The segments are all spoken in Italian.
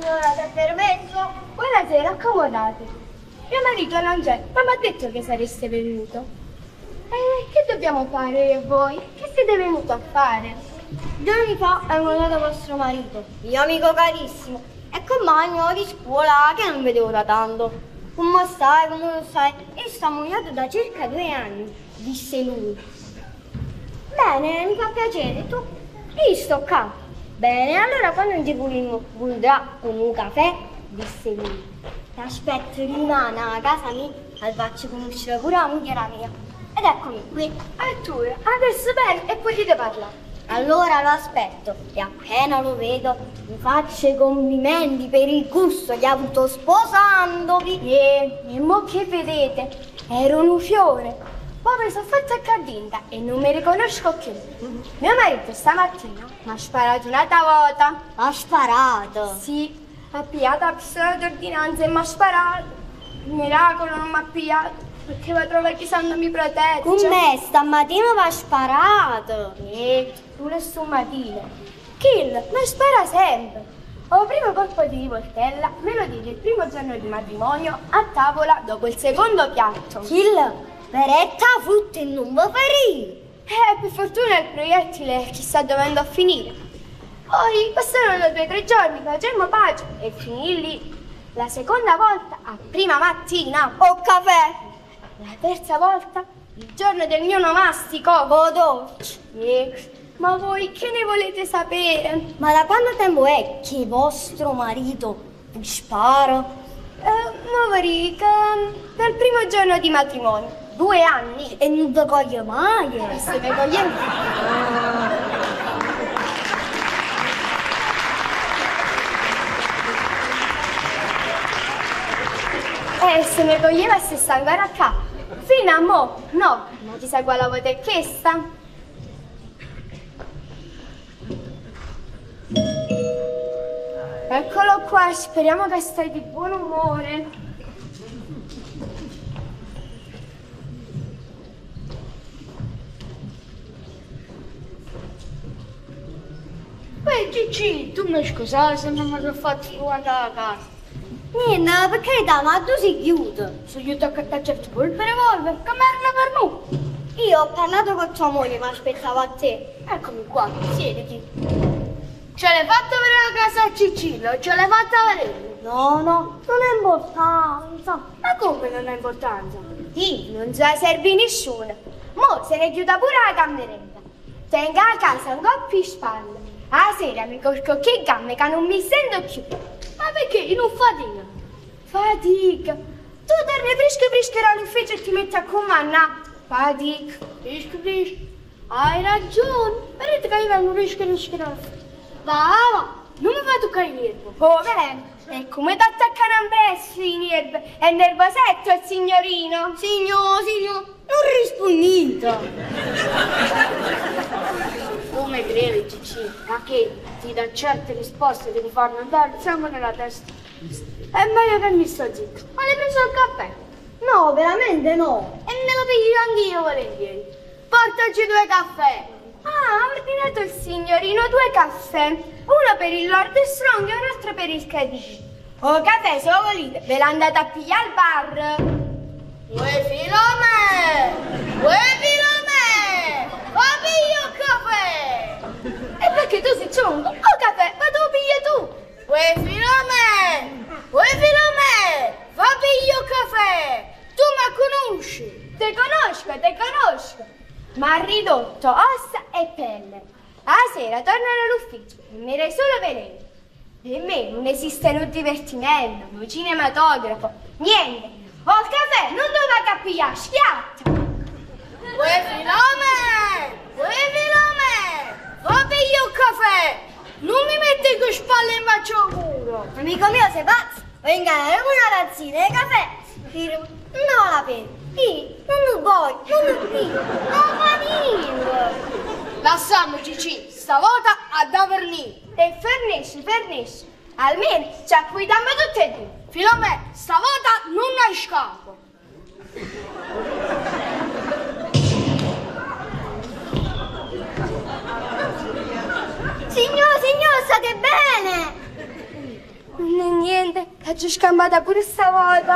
signora, ti permesso? Buonasera, accomodate. Mio marito non c'è, ma mi ha detto che sareste venuto. Che dobbiamo fare io e voi? Che siete venuto a fare? 2 anni fa è incontrato vostro marito, mio amico carissimo, e compagno di scuola che non vedevo da tanto. Come stai, come lo sai? E sta moglie da circa 2 anni, disse lui. Bene, mi fa piacere, tu? Io sto qua. Bene, allora quando ti voldrà con un caffè, disse lui. Ti aspetto rimane a casa mia, e faccio conoscere pure la moglie mia. Ed eccomi qui. E tu, adesso bene, e potete parlare. Allora lo aspetto, e appena lo vedo mi faccio i complimenti per il gusto che ha avuto sposandovi. E mo che vedete, ero un fiore. Poi mi sono fatta accadinta e non mi riconosco più. Mio marito stamattina mi ha sparato un'altra volta. Ha sparato? Sì, ha pigliato la pistola d'ordinanza e mi ha sparato. Miracolo non mi ha pigliato, perché va a trovare chissà non mi protegge. Come stamattina mi ha sparato? Pure stamattina. Kill, mi spara sempre. Ho primo colpo di rivoltella, me lo dice il primo giorno di matrimonio, a tavola dopo il secondo piatto. Kill, beretta, frutta e non mi ferì. Per fortuna il proiettile chissà dove andò a finire. Poi passarono 2 o 3 giorni, facemmo pace e finì lì. La seconda volta a prima mattina, o caffè. La terza volta, il giorno del mio nomastico, dolce. Ma voi che ne volete sapere? Ma da quanto tempo è che vostro marito vi spara? Dal primo giorno di matrimonio, 2 anni. E non vi coglie mai? Se mi coglie se mi coglieva se sta ancora a capo. Fino a mo', no, ma chissà quale volta è questa. Eccolo qua, speriamo che stai di buon umore. Beh, Gigi, tu mi scusate se non mi sono fatto andare a casa. Niente, per carità, ma tu sei chiuso. Sono chiuso a cattacciarti pure il revolver, che merda per me. Io ho parlato con tua moglie, ma aspettavo a te. Eccomi qua, siediti. Ce l'hai fatta vedere la casa a Cicillo? Ce l'hai fatta vedere? No, non ha importanza. Ma come non ha importanza? Sì, non se la serve nessuno. Mo se ne chiuda pure la cameretta. Tenga a casa un po' più spalle. A sera mi corco che gambe che non mi sento più. Ma perché? Non fatica. Fatica. Tu torni fresco all'ufficio e ti metti a comandare. Fatica. Fresco. Hai ragione. Vedete che io vengo fresco. Va, non mi fa toccare i nervi. Oh, bene. E come ti attaccano ampresso i nervi? È nervosetto il signorino? Signor, non rispondite. Come credi, Cicci? Ma che ti dà certe risposte che ti fanno andare il sangue nella testa? È meglio che mi sto zitto. Ma l'hai preso il caffè? No, veramente no. E me lo piglio anch'io volentieri. Portaci 2 caffè. Ah, ha ordinato il signorino 2 caffè. Uno per il Lord Strong e un altro per il Cadì. Oh, caffè, se lo volete, ve l'andate a pigliare al bar. Uè, Filome! Ma piglio il caffè! E perché tu sei ciungo? Oh, caffè, ma tu pigli tu! Uè, Filome! Ma piglio il caffè! Tu mi conosci? Te conosco! Ma ha ridotto ossa e pelle. A sera tornano all'ufficio e mi dai solo veleno. Per me non esiste un divertimento, un cinematografo, niente. Ho il caffè, non dove a pigliare, schiatta. Uè, Filome! Va piglio il caffè! Non mi metti con spalle in faccia al muro! Amico mio, sei pazzo? Venga, una tazzina di caffè. No, la pena. Non voglio, non va niente. Lasciamo Cicci, stavolta a da vernire. E fernisci. Almeno ci acquidiamo tutte e 2. Filomè, stavolta non hai scappo. Signor, state bene? niente, ci scambata pure stavolta.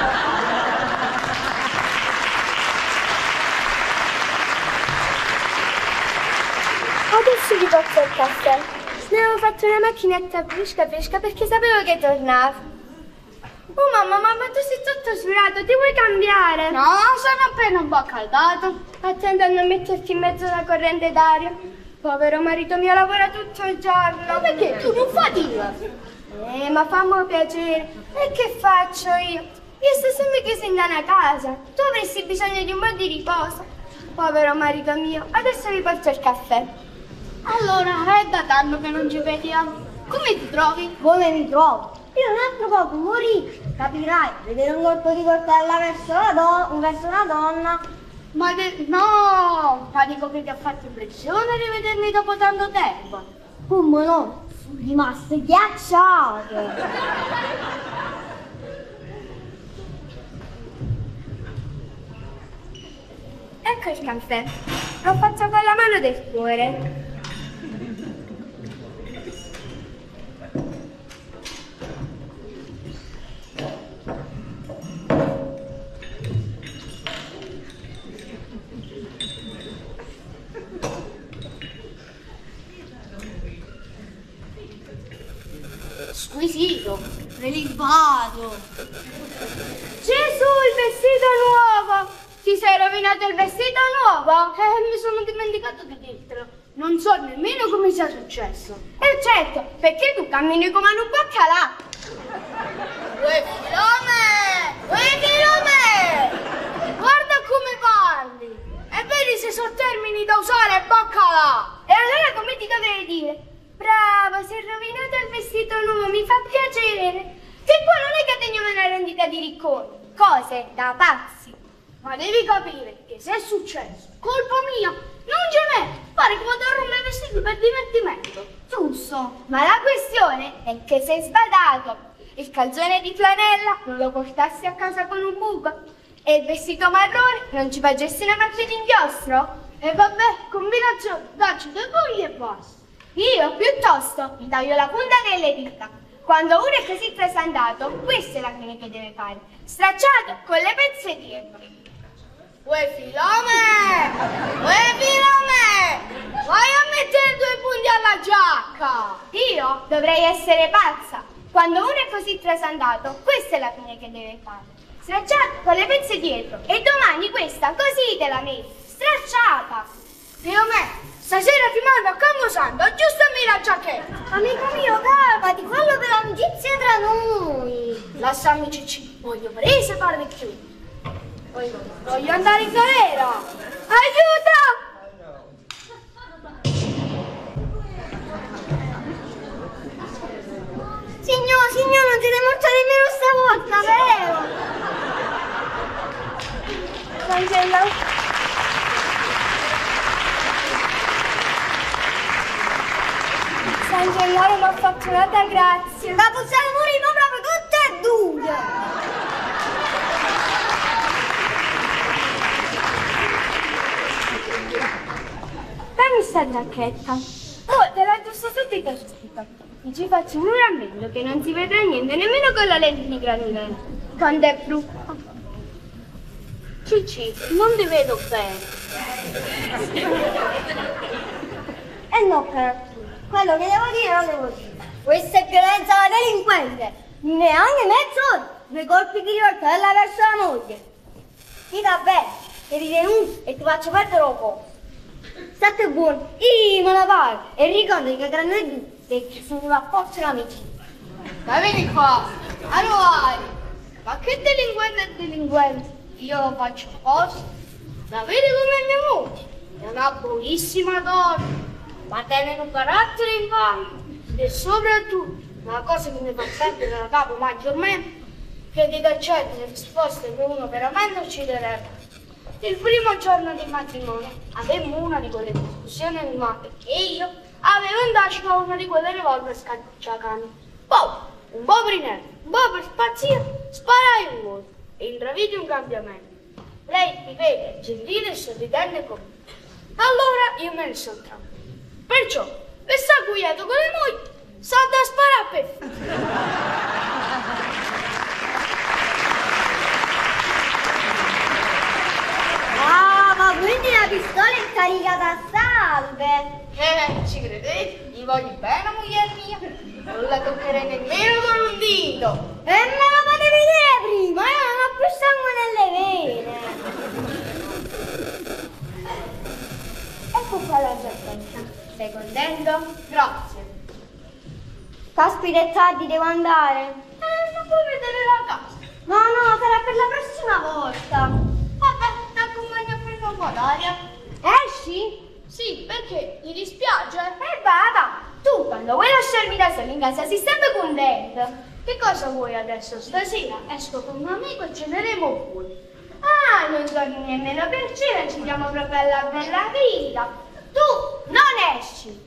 Adesso vi porto il caffè. Ne avevo fatto una macchinetta fresca perché sapevo che tornavi. Oh mamma, tu sei tutto surato, ti vuoi cambiare? No, sono appena un po' accaldato. Attenta a non metterti in mezzo alla corrente d'aria. Povero marito mio lavora tutto il giorno. Ma perché tu non fatica? Ma fammi piacere. E che faccio io? Io sto sempre chiusa in una casa. Tu avresti bisogno di un po' di riposo. Povero marito mio, adesso vi porto il caffè. Allora, è da tanto che non ci vediamo. Come ti trovi? Come mi trovo? Io un altro poco morì, capirai, vedere un colpo di coltella verso una donna. Ma dico che ti ha fatto impressione rivedermi dopo tanto tempo. Come no? Sono rimaste ghiacciate. Ecco il caffè. L'ho fatto con la mano del cuore. Squisito, prelibato. Gesù, il vestito nuovo! Ti sei rovinato il vestito nuovo? Mi sono dimenticato di dirtelo. Non so nemmeno come sia successo. Certo, perché tu cammini come un baccalà. Uè Filome! Guarda come parli! E vedi se sono termini da usare baccalà! E allora come ti dovrei dire? Bravo, si è rovinato il vestito nuovo, mi fa piacere. Che qua non è che teniamo una rendita di ricconi. Cose da pazzi. Ma devi capire che se è successo, colpa mia, non ce n'è. Pare che vado a rompere i vestiti per divertimento. Giusto, ma la questione è che sei sbadato. Il calzone di flanella non lo portassi a casa con un buco. E il vestito marrone non ci facessi una macchia di inchiostro? E vabbè, combinazione, dacci due foglie e basta. Io piuttosto mi taglio la punta delle dita. Quando uno è così trasandato, questa è la fine che deve fare. Stracciato con le pezze dietro. Uè Filome! Vai a mettere due punti alla giacca! Io dovrei essere pazza. Quando uno è così trasandato, questa è la fine che deve fare. Stracciato con le pezze dietro. E domani questa così te la metti. Stracciata. Filome! Stasera ti mando a Camposanto, aggiustami la giacchetta. Amico mio, calmati, fallo per l'amicizia tra noi. Lasciami Cicci, voglio prese barbecue. Voglio andare in galera. Aiuto! Signor, non siete morto nemmeno stavolta, vero? Angelo. San Gennaro mi ha fatto un'altra grazia. Ma possiamo morire proprio tutte e due. Dammi sta giacchetta. Oh, te la aggiusto sotto i testicoli. E ci faccio un rammendo che non si vedrà niente, nemmeno con la lente di granulare. Quando è brutta. Cicci, non ti vedo bene. No, però. Quello che devo dire non devo dire. Questa è violenza alla delinquente. Neanche mezz'ora. Due colpi di coltella verso la moglie. Dica bene, ti ridenuncia e ti faccio perdere un po'. State buoni, io me la pago. E ricordi che tra noi due perché sono una forza amicizia. Ma vieni qua, allora, ma che delinquente è delinquente? Io lo faccio apposta. Ma vedi com'è mia moglie? È una buonissima donna. Ma tiene un carattere infame e soprattutto una cosa che mi fa sempre da capo maggiormente che ti dà certe risposte che uno veramente ucciderebbe. Il primo giorno di matrimonio avevamo una di quelle discussioni animate e io avevo in tasca una di quelle revolver scacciacanne. Poi, un po' brinello, un po' per spazzia, sparai un volo e intravidi un cambiamento. Lei mi vede gentile e sorridente con me. Allora io me ne sono tranquillo. Perciò, per sta guidato con le mogli, salta a sparare per voglio bene, moglie mia. Non la toccherei nemmeno con un dito. E me lo potevi dire prima, io non ho più sangue nelle vene. Ecco qua la giacchetta. Sei contento? Grazie. Caspita, è tardi, devo andare. Non puoi vedere la casa. No, no, sarà per la prossima volta. Vabbè, ti accompagno a prendere un po' d'aria. Esci? Sì, perché? Ti dispiace? Vada, tu quando vuoi lasciarmi da sola in casa sei sempre contento. Che cosa vuoi adesso? Stasera esco con un amico e ceneremo fuori. Ah, non torni nemmeno per cena, ci diamo proprio alla bella vita. Tu non esci.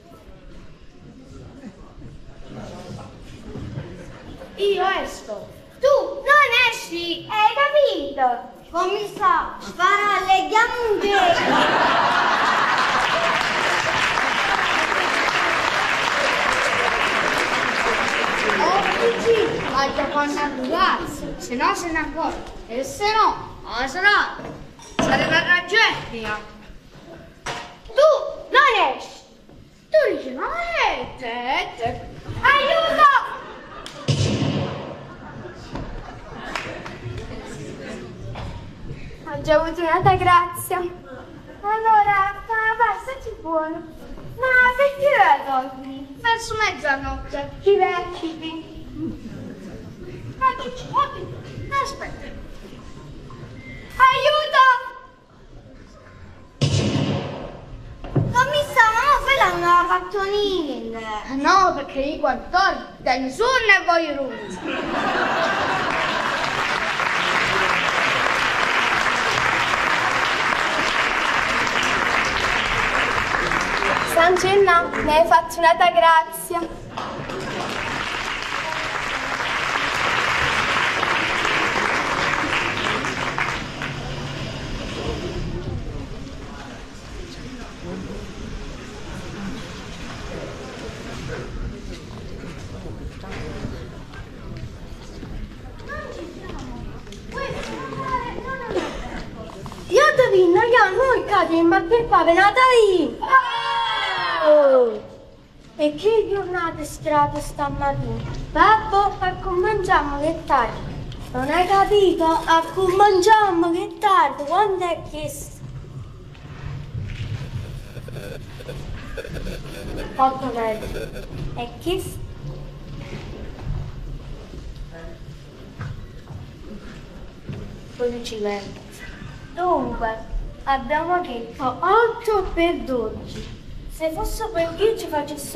Io esco. Tu non esci, hai capito? Commissario, spara, leghiamo un gelo. Vai da quando ragazzi, se no se ne accorge. E se no, non sarà. Sarà una tragedia. Tu non esci. Tu dici, ma te. Aiuto! Ho già avuto un'altra grazia. Allora, passaci buono. Ma perché la togli? Verso mezzanotte. Ti reciti. Ma tu ci muovi? Aspetta. Aiuto! Commissario, ma poi l'hanno fatto niente. No, perché io quando torno, da nessuno ne voglio ruzzi. San Genna, mi hai fatto un'altra grazia. Io indovino, noi cade in macchetta venata lì. Oh. E che giornata strada stamattina? Babbo, a come mangiamo che è tardi. Non hai capito? A come mangiamo che è tardi. Quando è che... 8:30. E che... Così ci vendo. Dunque, abbiamo detto 8 per 12. Se fosse per 10 facessi